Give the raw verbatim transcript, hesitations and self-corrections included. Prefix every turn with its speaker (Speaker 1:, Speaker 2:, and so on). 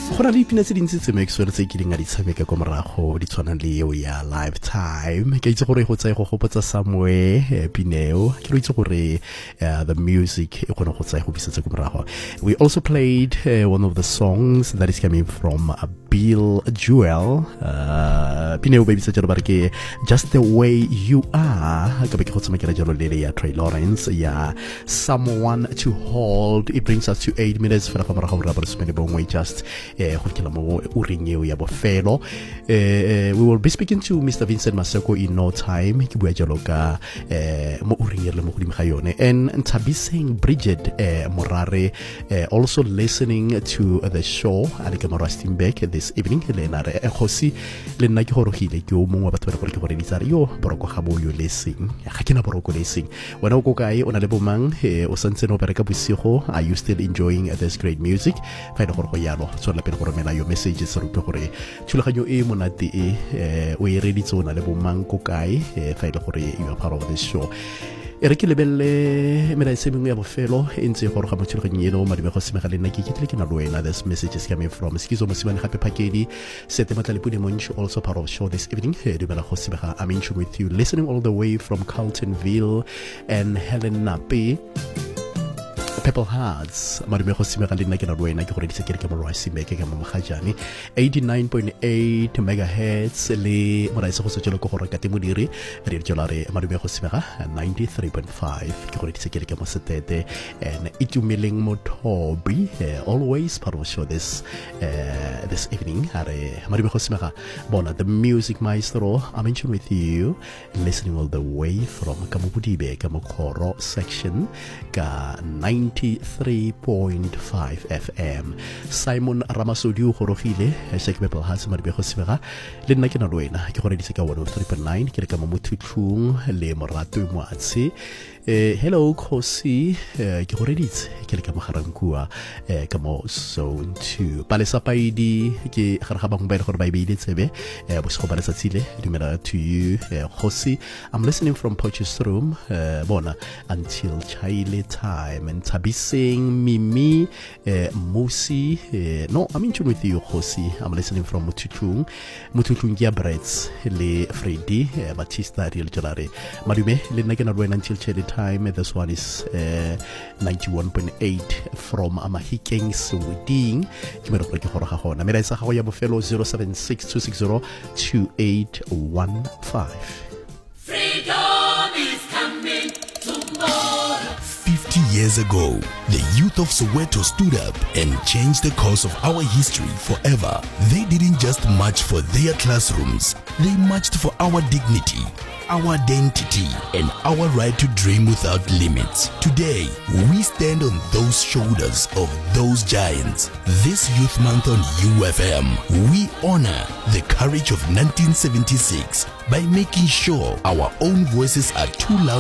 Speaker 1: go na le dipina tse dintsi tse mexwell tse ke ding a di tshameka ko morago di tshwana le eo ya Lifetime. Ke itse gore go tsaya go gopotsa somewhere pineo ke re itse gore uh, the music e kgona go tsaya go bisetsa ko morago. We also played uh, one of the songs that is coming from uh, Bill Jewell, uh, pineo baby sa jalo ba re ke Just the Way You Are ka be ke go tshamekela jalo le ya Trey Lawrence ya Someone to Hold. It brings us to eight minutes for the morago ra ba re smene bongwe just go kila mo uring eo ya bofelo. We will be speaking to Mister Vincent Maseko in no time ke bua jalo ka mo uring le mo godimo ga yone, and Tabiseng Bridget Morare also listening to the show a le ka mo Rustenburg this evening. Le na re khosi le nna ke gorogile ke o mongwe batho ba re ke gore di tsare yo boroko ga bo yo leseng ga ke na boroko leseng. Wena o go kae o na le bomang o santse no bereka bosigo? Are you still enjoying this great music? Fa ile gore go yalo so la pele go romela yo messages re utlwe gore thulaganyo e monate e o e reditse o na le bomang ko kae fa ile gore you are part of this show. E re ke lebelle mela e semengwe ya bofelo e ntse gore ga mo thulaganyo eno madime go semega le nna ke kitle ke na lo wena. This message is coming from Skizo Mosimane gape phakedi sete matlale pudi monch, also part of show this evening. Dumela go semega I'm in tune with you, listening all the way from Carltonville and Helen Nape Purple Hearts. Madume go simega le nna ke na lo wena ke gore di se kere ke mo Rustenburg ke mo magajane eighty-nine point eight megahertz le mo raise go se jelo go gore ka temodiri re jela re madume go simega ninety-three point five ke gore di se kere ke mo setete and itumeleng Mothobi uh, always part of show this uh, this evening. Are madume go simega bona the music maestro. I'm in tune with you, listening all the way from Kamubudibe Kamokoro section ka ninety-three point five F M. Simon Ramasodi o gorogile Shake Purple Hearts madume go simega le nna ke na lo wena ke gore di se ka one oh three point nine ke re ka mo mothutlung le morato mo atse. Uh, hello Khosi, uh, ke gore ditse ke le ka mogarankua uh, ka mo zone two palesa paidi ke gare ga bangwe ba ile gore ba ibeile tsebe uh, bo se go balesa tsile dumela to you uh, Khosi. I'm listening from Potchefstroom uh, bona until Chaile time and Tabiseng Mimi uh, Musi uh, no I'm in tune with you Khosi. I'm listening from Mututung Mututung ya Brets le Freddy uh, Batista Real Jalare madume le nna ke na lo until Chaile time. This one is uh, ninety-one point eight from Mahikeng Sweding. Ke me re gore ke gore ga gona mela isa ga go ya bofelo zero seven six two six zero two eight one five.
Speaker 2: Freedom is coming tomorrow.
Speaker 3: fifty years ago, the youth of Soweto stood up and changed the course of our history forever. They didn't just march for their classrooms, they marched for our dignity, our identity, and our right to dream without limits. Today, we stand on those shoulders of those giants. This Youth Month on U F M, we honor the courage of nineteen seventy-six by making sure our own voices are too loud